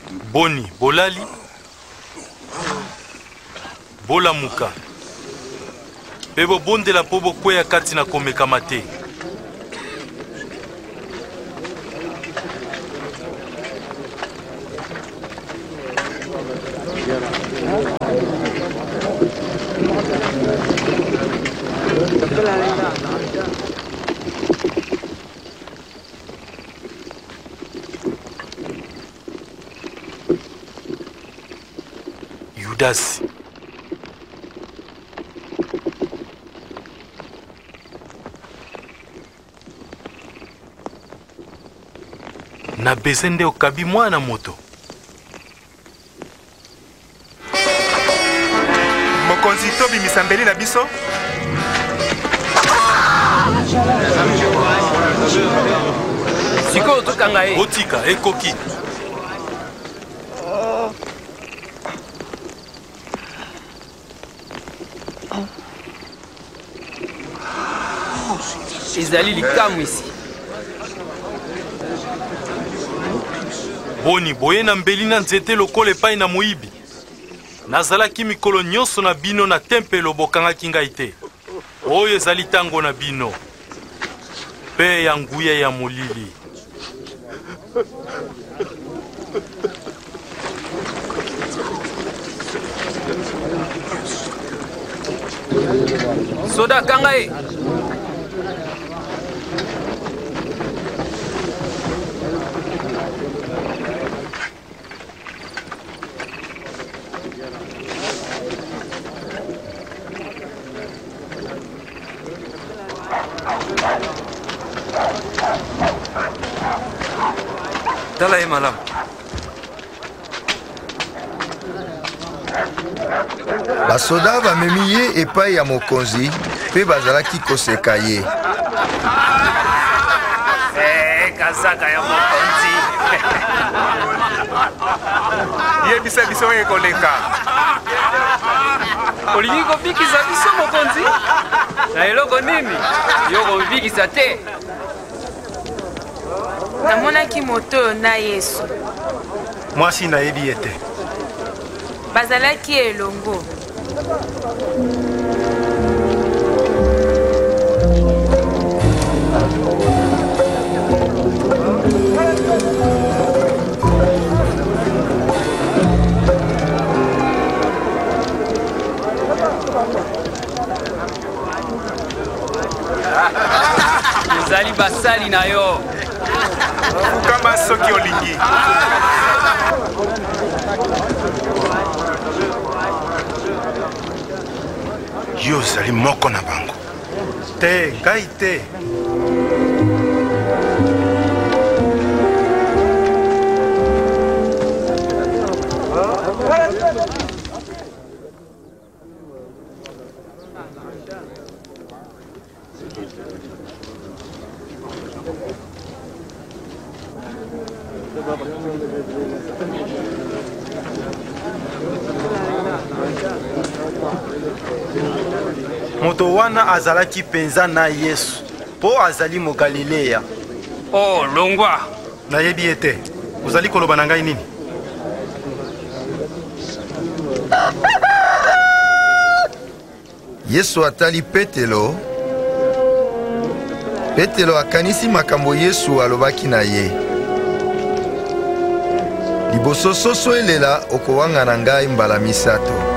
Boni, bolali. Bolamuka. Pe bobondela po bokweya kati na komekama te. Yudasi. Na bezende okabi mwana moto. Mokonzi tobi misambeli na biso. Siko otokanga ye. Otika ekoki. Ezali likamu isi. Boni boye na mbeli na nzete lokola epai na moyibi. Nazalaki mikolo nyonso na bino na tempelo bokangaki ngai te. Oyo ezali tango na bino. Pe ya nguya ya molili. Soda kanga ye. Tala ye malamu. Basoda bamemi ye epai ya mokonzi mpe bazalaki koseka ye. Kazaka ya mokonzi. Yebisa biso oyo koleka. Olingi kobikisa biso mokonzi? Na eloko nini? Yo kobikisa te. Namonaki moto oyo na Yesu. Mwasi nayebi ye te. Bazalaki elongo. Ezali basali na yo. Kama soki olingi. Yo ozali moko na bango. Te, ngai te. Moto wana azalaki penza na Yesu po azali mo Galilea. Oh, longwa. Nayebi ye te. Ozali koloba na ngai nini? Yesu atali Petelo. Petelo akanisi makambo Yesu alobaki na ye. Liboso soso elela okowanga na ngai mbala misato.